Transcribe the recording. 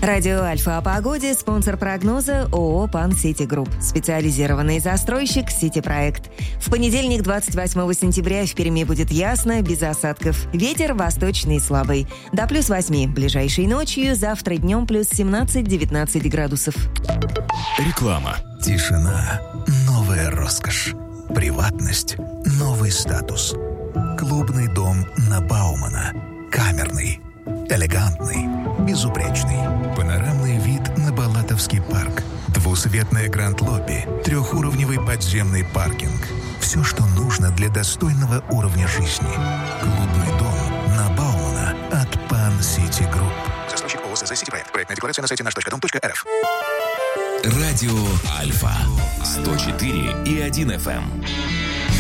Радио Альфа о погоде, спонсор прогноза ООО «Пан Сити Групп», специализированный застройщик «Сити-проект». В понедельник, 28 сентября, в Перми будет ясно, без осадков. Ветер восточный слабый. До +8 ближайшей ночью, завтра днем +17-19 градусов. Реклама. Тишина – новая роскошь. Приватность – новый статус. Клубный дом на Баумана. Камерный, элегантный, безупречный. Панорамный вид на Балатовский парк. Двусветное гранд-лобби. Трехуровневый подземный паркинг. Все, что нужно для достойного уровня жизни. Клубный дом на Баумана от Пан Сити Групп. Застройщик ООО «СЗ Сити-проект». Проектная декларация на сайте наш.дом.рф. Радио Альфа 104,1 FM.